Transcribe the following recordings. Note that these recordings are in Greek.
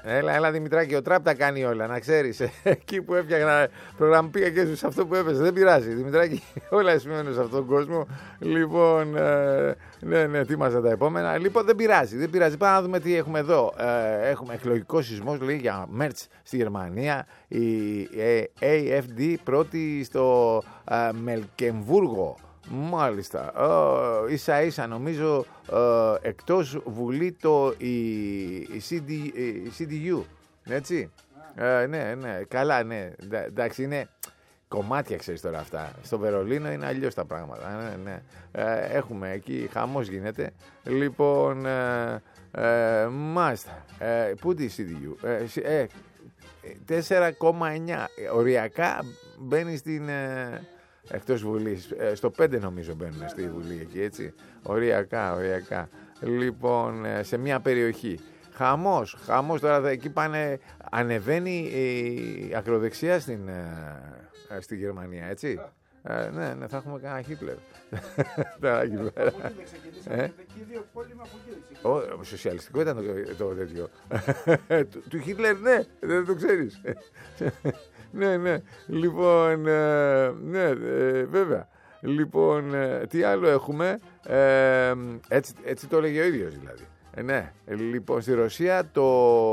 Έλα Δημητράκη, ο Τραπ τα κάνει όλα, να ξέρεις. Εκεί που έφτιαχνα πρόγραμμα πήγα και σε αυτό που έπαιζε. Δεν πειράζει, Δημητράκη, όλα σημαίνουν σε αυτόν τον κόσμο. Λοιπόν, ναι, τι είμαστε τα επόμενα. Λοιπόν, δεν πειράζει. Πάμε να δούμε τι έχουμε εδώ. Έχουμε εκλογικό σεισμός, λέει, για Μέρτς στη Γερμανία. Η AfD πρώτη στο Μελκεμβούργο. Μάλιστα. Ίσα νομίζω εκτός Βουλή η CDU. Έτσι. Ναι. Καλά, ναι. Εντάξει, είναι κομμάτια, ξέρεις τώρα αυτά. Στο Βερολίνο είναι αλλιώς τα πράγματα. Ναι. Έχουμε εκεί, χαμός γίνεται. Λοιπόν, μάλιστα. Πού τη CDU? 4,9. Οριακά μπαίνει στην... εκτός Βουλής, στο 5 νομίζω μπαίνουν στη Βουλή εκεί, έτσι, οριακά. Λοιπόν, σε μια περιοχή. Χαμός τώρα, εκεί πάνε, ανεβαίνει η ακροδεξιά στη Γερμανία, έτσι. Ναι, θα έχουμε κανένα Χίτλερ. Τώρα εκεί πέρα. Σοσιαλιστικό ήταν το τέτοιο. Του Χίτλερ, ναι, δεν το ξέρεις. Ναι. Λοιπόν, ναι, βέβαια. Λοιπόν, τι άλλο έχουμε? Έτσι το έλεγε ο ίδιος δηλαδή. Ναι. Λοιπόν, στη Ρωσία το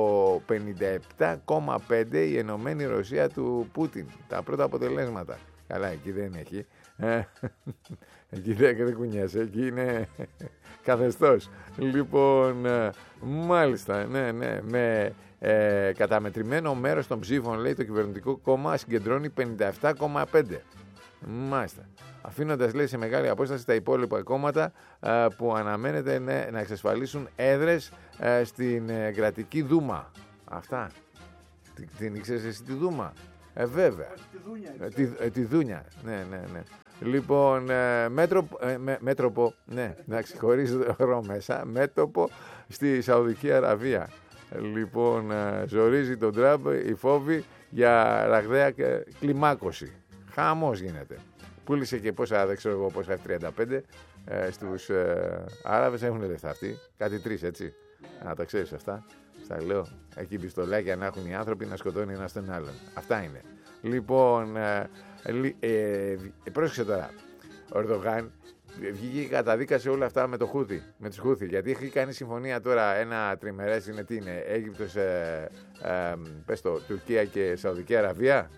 57,5 η Ενωμένη Ρωσία του Πούτιν. Τα πρώτα αποτελέσματα. Καλά, εκεί δεν έχει. Εκεί δεν κουνιέσαι, εκεί είναι καθεστώς. Λοιπόν, μάλιστα, ναι, με καταμετρημένο μέρος των ψήφων, λέει, το κυβερνητικό κόμμα συγκεντρώνει 57,5. Μάλιστα. Αφήνοντας, λέει, σε μεγάλη απόσταση τα υπόλοιπα κόμματα που αναμένεται να εξασφαλίσουν έδρες στην κρατική Δούμα. Αυτά. Την ήξερες εσύ τη Δούμα? Βέβαια. Τη Δούνια. Ναι. Λοιπόν, μέτροπο, ναι, εντάξει, χωρίς ρο μέσα, μέτωπο στη Σαουδική Αραβία. Λοιπόν, ζορίζει τον Τραμπ η φόβη για ραγδαία κλιμάκωση. Χαμός γίνεται. Πούλησε και πόσα F-35 στους Άραβες, έχουν λεφτά αυτοί. Κάτι 3, έτσι. Να τα ξέρεις αυτά. Στα λέω. Εκεί πιστολάκια να έχουν οι άνθρωποι να σκοτώνει ένας τον άλλον. Αυτά είναι. Λοιπόν, πρόσεξε τώρα. Ο Ερντογάν βγήκε και καταδίκασε όλα αυτά με τους Χούθι. Γιατί έχει κάνει συμφωνία τώρα ένα τριμερές, τι είναι, Αίγυπτος, Τουρκία και Σαουδική Αραβία.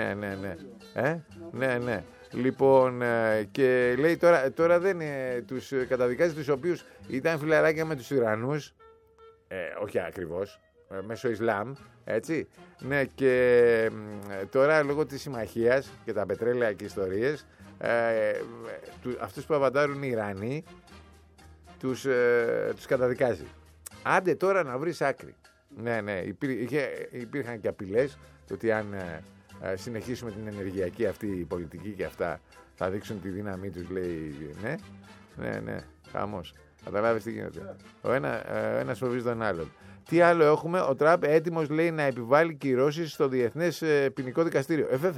Ναι. Λοιπόν, και λέει τώρα δεν τους καταδικάζει, τους οποίους ήταν φιλαράκια με τους Ιρανούς, όχι ακριβώς, μέσω Ισλάμ, έτσι. Ναι, και τώρα λόγω της συμμαχίας και τα πετρέλαια και ιστορίες, αυτούς που αβαντάρουν οι Ιρανοί τους καταδικάζει. Άντε τώρα να βρεις άκρη. Ναι, υπήρχαν και απειλές ότι αν συνεχίσουμε την ενεργειακή αυτή πολιτική και αυτά θα δείξουν τη δύναμή τους, λέει. Ναι, χαμός. Καταλάβεις τι γίνεται. Ο ένας φοβίζει τον άλλον. Τι άλλο έχουμε? Ο Τραμπ έτοιμος, λέει, να επιβάλλει κυρώσεις στο Διεθνές Ποινικό Δικαστήριο. Βέβαια.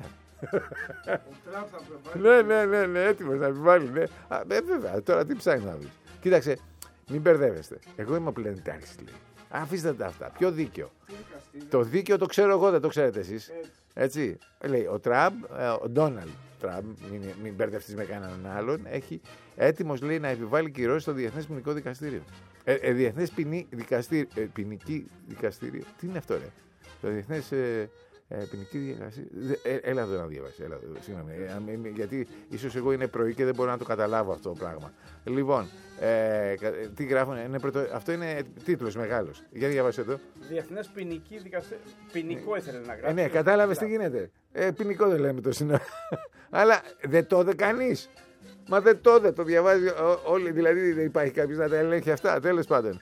Ναι, έτοιμος να επιβάλλει. Ναι. Βέβαια, τώρα τι ψάχνει να βρει? Κοίταξε, μην μπερδεύεστε. Εγώ είμαι ο πλανητάρχης, λέει. Αφήστε τα αυτά. Πιο δίκαιο. Το δίκαιο το ξέρω εγώ, δεν το ξέρετε εσείς. Έτσι. Λέει, ο Τραμπ, ο Ντόναλντ Τραμπ, μην μπερδευτείς με κανέναν άλλον, έχει έτοιμος, λέει, να επιβάλλει κυρώσεις στο Διεθνές Ποινικό Δικαστήριο. Διεθνές Ποινική Δικαστήριο. Τι είναι αυτό, ρε? Το Διεθνές Ποινική Δικαστήριο. Έλα εδώ να διαβάσει. Συγγνώμη. Γιατί ίσως εγώ είναι πρωί και δεν μπορώ να το καταλάβω αυτό το πράγμα. Λοιπόν, τι γράφουν? Αυτό είναι τίτλος μεγάλος. Για διαβάσε εδώ. Διεθνές Ποινική Δικαστήριο. Ποινικό ήθελε να γράψει. Ναι, κατάλαβες τι γίνεται. Ποινικό δεν λέμε το σύνολο. Αλλά δεν το είδε κανείς. Μα δεν το διαβάζει όλοι, δηλαδή δεν υπάρχει κάποιος να τα ελέγχει αυτά, τέλος πάντων.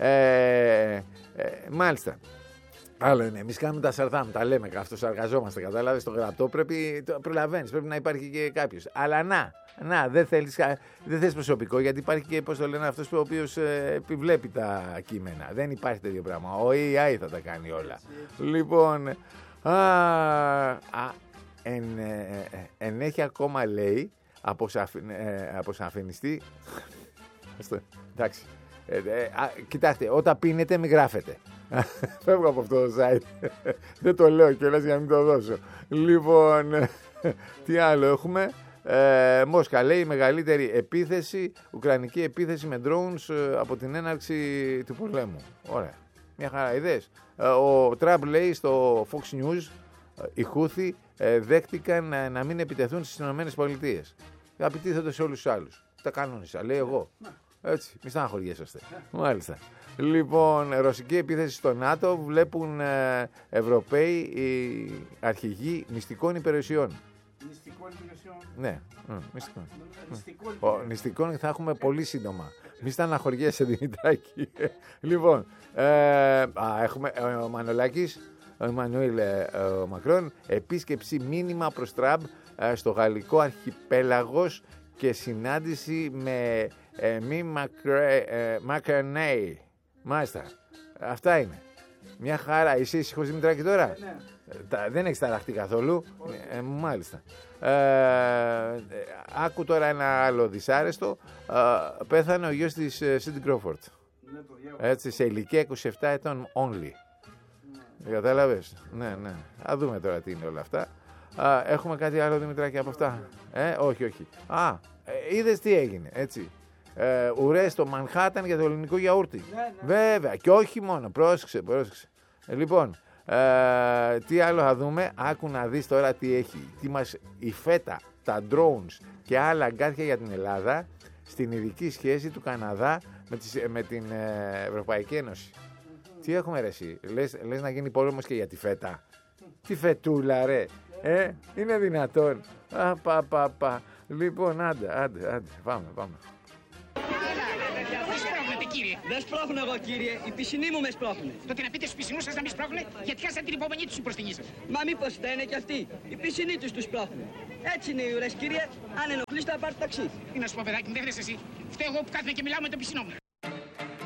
Μάλιστα. Άλλο είναι, εμείς κάνουμε τα σαρδάμ, τα λέμε, αυτοσαργαζόμαστε, κατάλαβες, το γραπτό προλαβαίνεις, πρέπει να υπάρχει και κάποιος. Αλλά δεν θες προσωπικό, γιατί υπάρχει και, πώς το λένε, αυτός ο οποίος επιβλέπει τα κείμενα. Δεν υπάρχει τέτοιο πράγμα, ο AI θα τα κάνει όλα. Λοιπόν, ενέχει ακόμα, λέει, αποσαφινιστεί. Εντάξει. Κοιτάξτε, όταν πίνετε μην γράφετε. Φεύγω από αυτό το site. Δεν το λέω κιόλας για να μην το δώσω. Λοιπόν, τι άλλο έχουμε. Μόσχα λέει η μεγαλύτερη επίθεση, ουκρανική επίθεση με drones από την έναρξη του πολέμου. Ωραία. Μια χαρά ιδέες. Ο Τραμπ λέει στο Fox News οι Χούθοι δέχτηκαν να μην επιτεθούν στις ΗΠΑ. Επιτίθεται σε όλους τους άλλους. Τα κανόνισα, λέει εγώ. Έτσι, μη στεναχωριέσαστε. Μάλιστα. Λοιπόν, ρωσική επίθεση στο ΝΑΤΟ βλέπουν Ευρωπαίοι αρχηγοί μυστικών υπηρεσιών. Μυστικών υπηρεσιών. Ναι, μυστικών θα έχουμε πολύ σύντομα. Μη στεναχωριέσαι, Δημητράκη. Λοιπόν, έχουμε ο Μανολάκης, ο Εμμανουέλ Μακρόν, επίσκεψη μήνυμα προς Τραμπ στο γαλλικό αρχιπέλαγος και συνάντηση με μη Μακρονέι. Μάλιστα. Αυτά είναι. Μια χαρά. Είσαι ήσυχος, Δημητράκη, τώρα? Ναι. Δεν έχεις ταραχτεί καθόλου? Μάλιστα. Άκου τώρα ένα άλλο δυσάρεστο. Πέθανε ο γιος της Σίντι Κρόφορντ. Έτσι, σε ηλικία 27 ετών only. Κατάλαβες? Ναι. Α δούμε τώρα τι είναι όλα αυτά. Έχουμε κάτι άλλο, Δημητράκη, από αυτά? Όχι. Είδες τι έγινε, έτσι. Ουρές στο Μανχάταν για το ελληνικό γιαούρτι. Ναι. Βέβαια, και όχι μόνο, πρόσεξε. Λοιπόν, τι άλλο θα δούμε? Άκου να δεις τώρα τι έχει. Η φέτα, τα drones και άλλα αγκάθια για την Ελλάδα στην ειδική σχέση του Καναδά με την Ευρωπαϊκή Ένωση. Τι έχουμε ρε εσύ? Λες να γίνει πόλεμος και για τη φέτα? Τι φετούλα ρε? Είναι δυνατόν? Λοιπόν, άντε, πάμε. Δεν σπρώχνω εγώ, κύριε. Οι πισινοί μου με σπρώχνουν. Τότε να πείτε στους πισινούς σας να μην σπρώχνουν, γιατί χάσατε την υπομονή τους οι προστινοί σας. Μα μήπως φταίνε κι αυτοί. Οι πισινοί τους σπρώχνουν. Έτσι είναι οι ουρές, κύριε. Αν ενοχλείς θα πάρει ταξί. Τι να σου πω, παιδάκι μου, δεν θες εσύ. Φταίω εγώ που κάθομαι και μιλάω με τον πισινό μου.